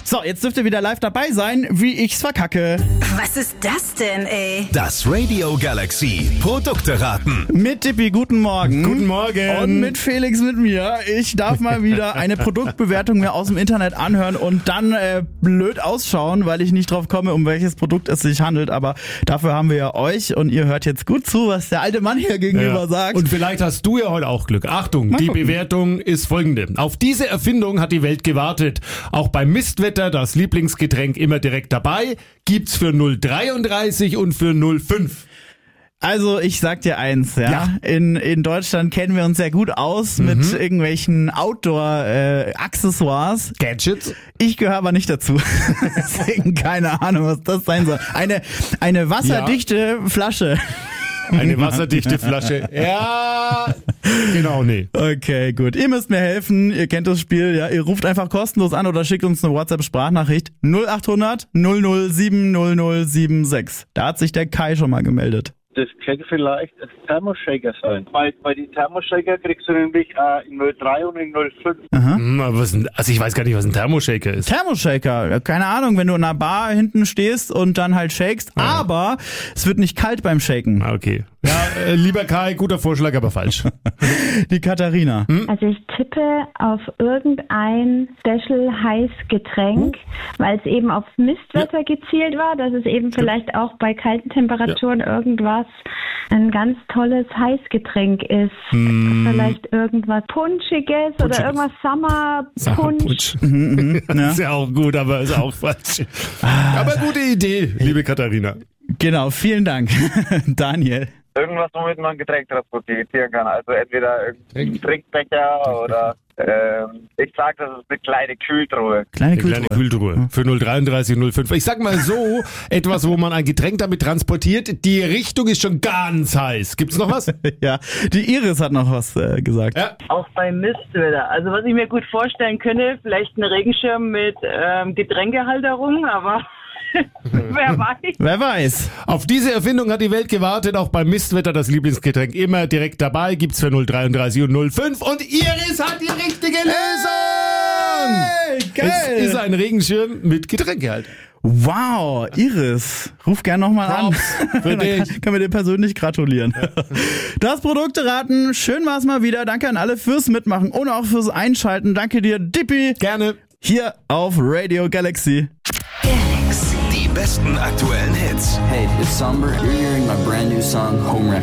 So, jetzt dürft ihr wieder live dabei sein, wie ich's verkacke. Was ist das denn, ey? Das Radio Galaxy Produkte raten. Mit Dippi, guten Morgen. Guten Morgen. Und mit Felix mit mir. Ich darf mal wieder eine Produktbewertung mir aus dem Internet anhören und dann blöd ausschauen, weil ich nicht drauf komme, um welches Produkt es sich handelt. Aber dafür haben wir ja euch und ihr hört jetzt gut zu, was der alte Mann hier gegenüber sagt. Und vielleicht hast du ja heute auch Glück. Achtung, die Bewertung ist folgende. Auf diese Erfindung hat die Welt gewartet. Auch beim Mistwetter das Lieblingsgetränk immer direkt dabei. Gibt's für 0,33 und für 0,5. Also ich sag dir eins, ja. In Deutschland kennen wir uns sehr gut aus mit irgendwelchen Outdoor-Accessoires. Gadgets? Ich gehöre aber nicht dazu. Deswegen keine Ahnung, was das sein soll. Eine wasserdichte Flasche. Eine wasserdichte Flasche. Ja, genau, nee. Okay, gut. Ihr müsst mir helfen. Ihr kennt das Spiel. Ja, ihr ruft einfach kostenlos an oder schickt uns eine WhatsApp-Sprachnachricht 0800 007 0076. Da hat sich der Kai schon mal gemeldet. Das könnte vielleicht ein Thermoshaker sein. Bei den Thermoshaker kriegst du nämlich in 03 und in 05. Aber also ich weiß gar nicht, was ein Thermoshaker ist. Thermoshaker, keine Ahnung, wenn du in einer Bar hinten stehst und dann halt shakest, aber es wird nicht kalt beim Shaken. Okay. Ja, lieber Kai, guter Vorschlag, aber falsch. Die Katharina. Also ich tippe auf irgendein Special Heißgetränk, weil es eben aufs Mistwetter gezielt war, dass es eben vielleicht auch bei kalten Temperaturen irgendwas ein ganz tolles Heißgetränk ist. Vielleicht irgendwas Punschiges oder irgendwas Summer-Punsch. Das ist ja auch gut, aber ist auch falsch. Aber gute Idee, liebe Katharina. Genau, vielen Dank. Daniel. Irgendwas, womit man Getränk transportieren kann. Also entweder ein Trinkbecher oder ich sag, das ist eine kleine Kühltruhe. Kleine Kühltruhe. Für 0,33 und 0,5. Ich sag mal so, etwas, wo man ein Getränk damit transportiert. Die Richtung ist schon ganz heiß. Gibt's noch was? Ja, die Iris hat noch was gesagt. Ja. Auch beim Mistwetter. Also was ich mir gut vorstellen könnte, vielleicht ein Regenschirm mit Getränkehalterung, aber wer weiß. Wer weiß. Auf diese Erfindung hat die Welt gewartet. Auch beim Mistwetter das Lieblingsgetränk immer direkt dabei. Gibt's für 0,33 und 0,5. Und Iris hat die richtige Lösung. Hey, geil. Es ist ein Regenschirm mit Getränkehalt. Wow, Iris. Ruf gern nochmal an. Für dich. Können wir dir persönlich gratulieren. Ja. Das Produkteraten, schön war's mal wieder. Danke an alle fürs Mitmachen und auch fürs Einschalten. Danke dir, Dippi. Gerne. Hier auf Radio Galaxy. Die besten aktuellen Hits. Hey, it's Somber. You're hearing my brand new song, Home Wrecker.